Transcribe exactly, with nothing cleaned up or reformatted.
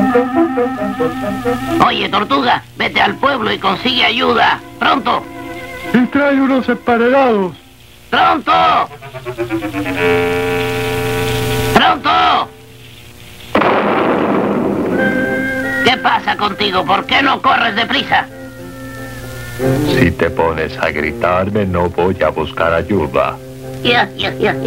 Oye, Tortuga, vete al pueblo y consigue ayuda. ¡Pronto! Y trae unos emparedados. ¡Pronto! ¡Pronto! ¿Qué pasa contigo? ¿Por qué no corres deprisa? Si te pones a gritarme, no voy a buscar ayuda. Ya, ya, ya.